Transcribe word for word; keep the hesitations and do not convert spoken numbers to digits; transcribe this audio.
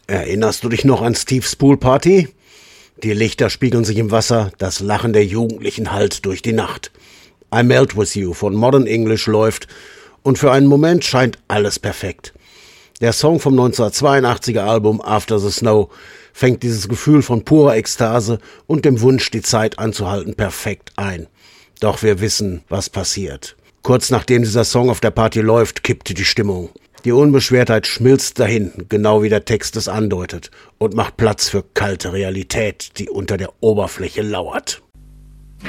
Erinnerst du dich noch an Steve's Poolparty? Die Lichter spiegeln sich im Wasser, das Lachen der Jugendlichen hallt durch die Nacht. I Melt With You von Modern English läuft und für einen Moment scheint alles perfekt. Der Song vom neunzehnhundertzweiundachtziger Album After the Snow fängt dieses Gefühl von purer Ekstase und dem Wunsch, die Zeit anzuhalten, perfekt ein. Doch wir wissen, was passiert. Kurz nachdem dieser Song auf der Party läuft, kippt die Stimmung. Die Unbeschwertheit schmilzt dahin, genau wie der Text es andeutet, und macht Platz für kalte Realität, die unter der Oberfläche lauert.